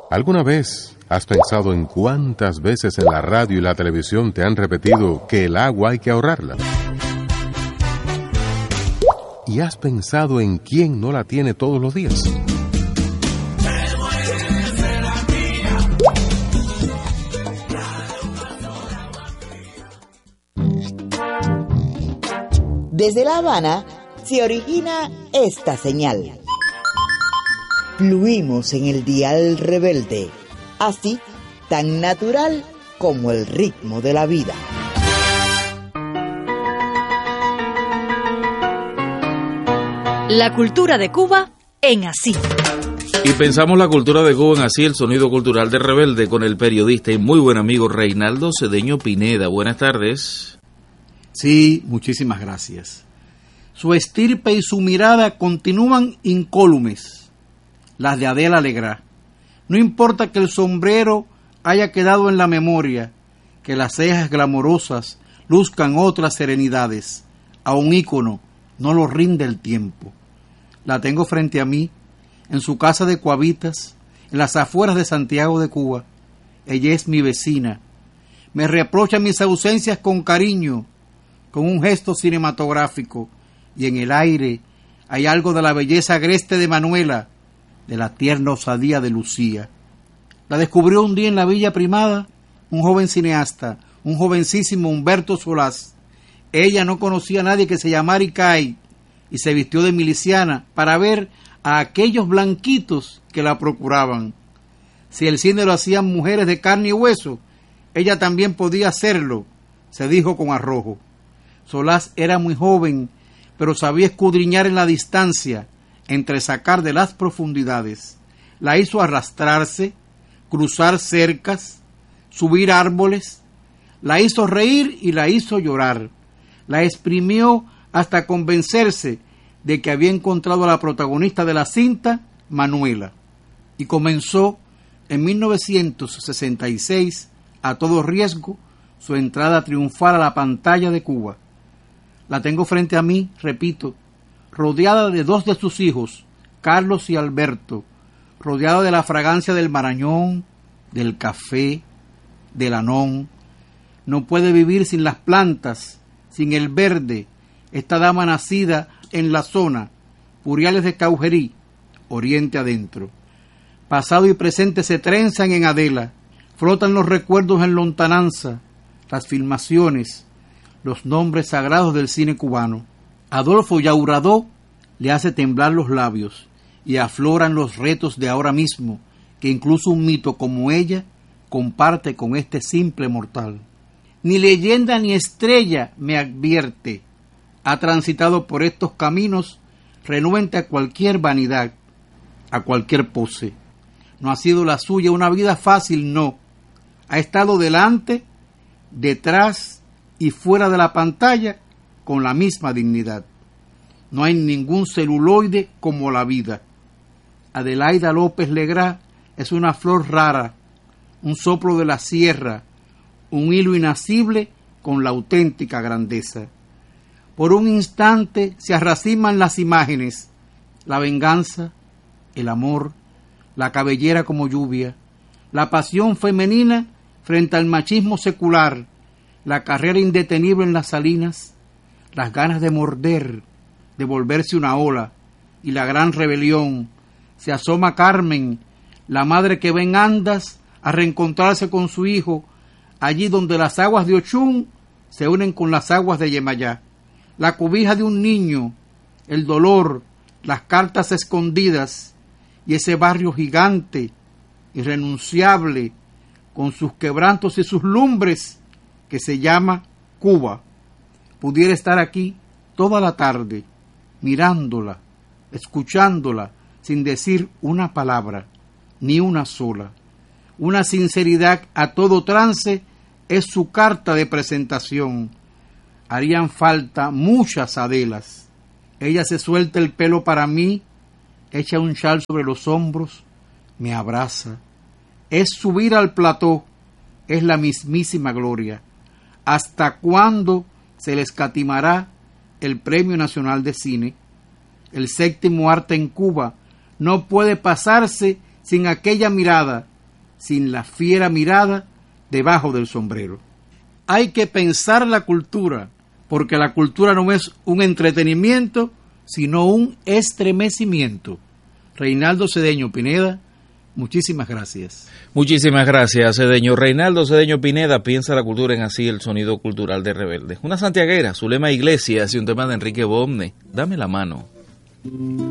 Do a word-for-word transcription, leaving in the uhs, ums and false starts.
¿Alguna vez has pensado en cuántas veces en la radio y la televisión te han repetido que el agua hay que ahorrarla? ¿Y has pensado en quién no la tiene todos los días? Desde La Habana se origina esta señal. Fluimos en el dial rebelde, así tan natural como el ritmo de la vida. La cultura de Cuba en Así. Y pensamos la cultura de Cuba en Así, el sonido cultural de Rebelde, con el periodista y muy buen amigo Reinaldo Cedeño Pineda. Buenas tardes. Sí, muchísimas gracias. Su estirpe y su mirada continúan incólumes, las de Adela Legrá. No importa que el sombrero haya quedado en la memoria, que las cejas glamorosas luzcan otras serenidades, a un ícono no lo rinde el tiempo. La tengo frente a mí, en su casa de Cuavitas, en las afueras de Santiago de Cuba. Ella es mi vecina. Me reprocha mis ausencias con cariño, con un gesto cinematográfico, y en el aire hay algo de la belleza agreste de Manuela, de la tierna osadía de Lucía. La descubrió un día en la Villa Primada un joven cineasta, un jovencísimo Humberto Solás. Ella no conocía a nadie que se llamara Icay y se vistió de miliciana para ver a aquellos blanquitos que la procuraban. Si el cine lo hacían mujeres de carne y hueso, ella también podía hacerlo, se dijo con arrojo. Solás era muy joven, pero sabía escudriñar en la distancia, entresacar de las profundidades. La hizo arrastrarse, cruzar cercas, subir árboles, la hizo reír y la hizo llorar. La exprimió hasta convencerse de que había encontrado a la protagonista de la cinta, Manuela. Y comenzó en mil novecientos sesenta y seis, a todo riesgo, su entrada triunfal a la pantalla de Cuba. La tengo frente a mí, repito, rodeada de dos de sus hijos, Carlos y Alberto, rodeada de la fragancia del marañón, del café, del anón. No puede vivir sin las plantas, sin el verde, esta dama nacida en la zona, Puriales de Caujerí, oriente adentro. Pasado y presente se trenzan en Adela, flotan los recuerdos en lontananza, las filmaciones, los nombres sagrados del cine cubano. Adolfo Yauradó le hace temblar los labios y afloran los retos de ahora mismo, que incluso un mito como ella comparte con este simple mortal. Ni leyenda ni estrella me advierte. Ha transitado por estos caminos renuente a cualquier vanidad, a cualquier pose. No ha sido la suya una vida fácil, no. Ha estado delante, detrás y fuera de la pantalla con la misma dignidad. No hay ningún celuloide como la vida. Adelaida López Legrá es una flor rara, un soplo de la sierra, un hilo inacible con la auténtica grandeza. Por un instante se arraciman las imágenes, la venganza, el amor, la cabellera como lluvia, la pasión femenina frente al machismo secular, la carrera indetenible en las salinas, las ganas de morder, de volverse una ola, y la gran rebelión. Se asoma Carmen, la madre que va en andas a reencontrarse con su hijo, allí donde las aguas de Ochún se unen con las aguas de Yemayá. La cobija de un niño, el dolor, las cartas escondidas, y ese barrio gigante, irrenunciable, con sus quebrantos y sus lumbres, que se llama Cuba. Pudiera estar aquí toda la tarde, mirándola, escuchándola, sin decir una palabra, ni una sola. Una sinceridad a todo trance es su carta de presentación. Harían falta muchas Adelas. Ella se suelta el pelo para mí, echa un chal sobre los hombros, me abraza. Es subir al plató, es la mismísima gloria. ¿Hasta cuándo se le escatimará el Premio Nacional de Cine? El séptimo arte en Cuba no puede pasarse sin aquella mirada, sin la fiera mirada debajo del sombrero. Hay que pensar la cultura, porque la cultura no es un entretenimiento, sino un estremecimiento. Reinaldo Cedeño Pineda, muchísimas gracias. Muchísimas gracias, Cedeño. Reinaldo Cedeño Pineda, piensa la cultura en así, el sonido cultural de Rebelde. Una santiaguera, Zulema Iglesias y un tema de Enrique Bomne, Dame la mano.